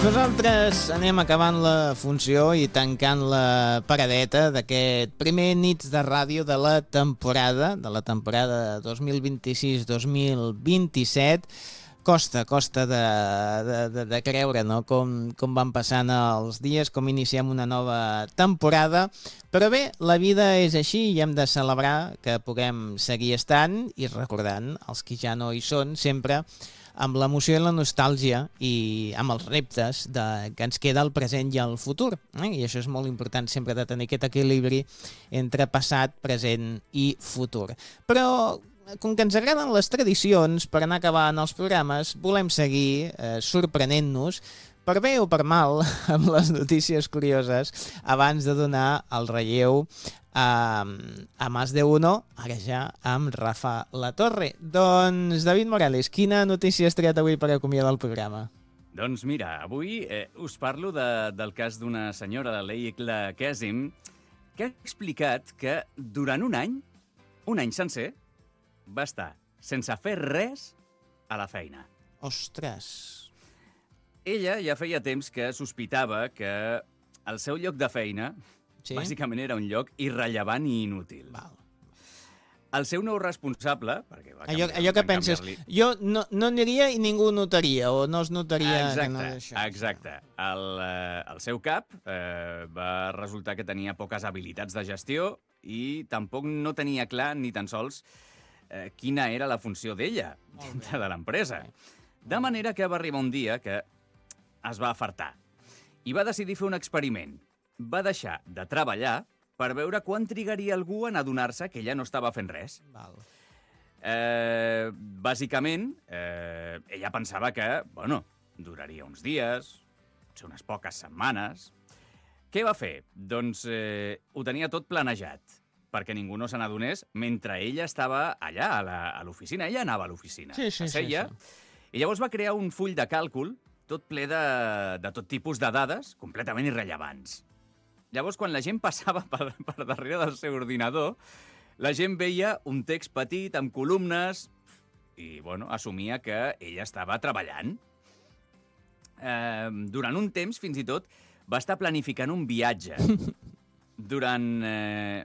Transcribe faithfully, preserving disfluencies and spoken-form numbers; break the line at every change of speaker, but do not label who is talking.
Nosaltres anem acabant la funció i tancant la paradeta d'aquest primer nits de ràdio de la temporada, de la temporada dos mil vint-i-sis dos mil vint-i-set. Costa, costa de, de, de, de creure, no?, com, com van passant els dies, com iniciem una nova temporada. Però bé, la vida és així i hem de celebrar que puguem seguir estant i recordant els que ja no hi són sempre, amb l'emoció i la nostàlgia i amb els reptes de, que ens queda el present i el futur. Eh? I això és molt important sempre, de tenir aquest equilibri entre passat, present i futur. Però com que ens agraden les tradicions, per anar acabant els programes, volem seguir eh, sorprenent-nos, per bé o per mal, amb les notícies curioses, abans de donar el relleu a, a Más de Uno, ara ja amb Rafa Latorre. Doncs, David Morales, quina notícia has triat avui per acomiadar el programa?
Doncs mira, avui eh, us parlo de, del cas d'una senyora, de Leila Kazim, que ha explicat que durant un any, un any sencer, va estar sense fer res a la feina.
Ostres!
Ella ja feia temps que sospitava que el seu lloc de feina, sí? Bàsicament era un lloc irrellevant i inútil.
Val.
El seu nou responsable... Perquè va
allò,
canviar,
allò que penses, jo no, no aniria i ningú notaria, o no es notaria...
Exacte,
que no és això.
exacte. El, eh, el seu cap eh, va resultar que tenia poques habilitats de gestió i tampoc no tenia clar ni tan sols eh, quina era la funció d'ella dintre de l'empresa. De manera que va arribar un dia que es va afartar i va decidir fer un experiment. Va deixar de treballar per veure quan trigaria algú en adonar-se que ella no estava fent res.
Val.
Eh, bàsicament, eh, ella pensava que, bueno, duraria uns dies, potser unes poques setmanes. Què va fer? Doncs eh, ho tenia tot planejat, perquè ningú no se n'adonés mentre ella estava allà, a l'oficina. Ella anava a l'oficina,
sí, sí,
asseia,
sí, sí.
I llavors va crear un full de càlcul tot ple de, de tot tipus de dades completament irrellevants. Llavors, quan la gent passava per, per darrere del seu ordinador, la gent veia un text petit amb columnes i, bueno, assumia que ella estava treballant. Eh, durant un temps, fins i tot, va estar planificant un viatge. Durant eh,